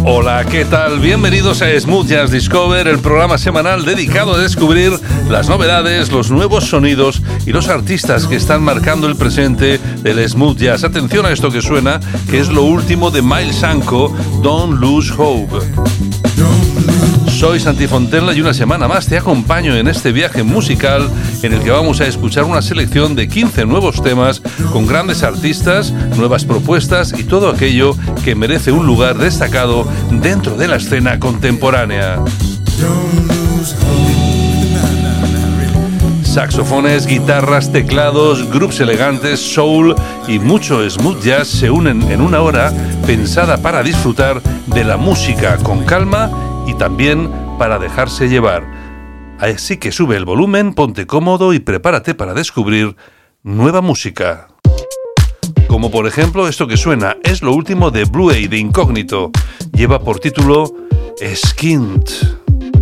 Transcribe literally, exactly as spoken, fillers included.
Hola, ¿qué tal? Bienvenidos a Smooth Jazz Discover, el programa semanal dedicado a descubrir las novedades, los nuevos sonidos y los artistas que están marcando el presente del smooth jazz. Atención a esto que suena, que es lo último de Miles Sanko, Don't Lose Hope. Soy Santi Fontella y una semana más te acompaño en este viaje musical en el que vamos a escuchar una selección de quince nuevos temas con grandes artistas, nuevas propuestas y todo aquello que merece un lugar destacado dentro de la escena contemporánea. Saxofones, guitarras, teclados, grooves elegantes, soul y mucho smooth jazz se unen en una hora pensada para disfrutar de la música con calma y también para dejarse llevar. Así que sube el volumen, ponte cómodo y prepárate para descubrir nueva música. Como por ejemplo esto que suena, es lo último de Blue Eye de Incógnito. Lleva por título Skinned.